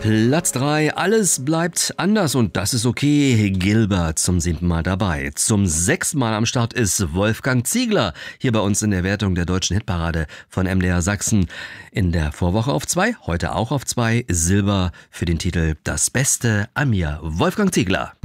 Platz 3, alles bleibt anders und das ist okay. Gilbert zum 7. Mal dabei. Zum 6. Mal am Start ist Wolfgang Ziegler, hier bei uns in der Wertung der deutschen Hitparade von MDR Sachsen. In der Vorwoche auf 2, heute auch auf 2, Silber für den Titel Das Beste an mir. Wolfgang Ziegler.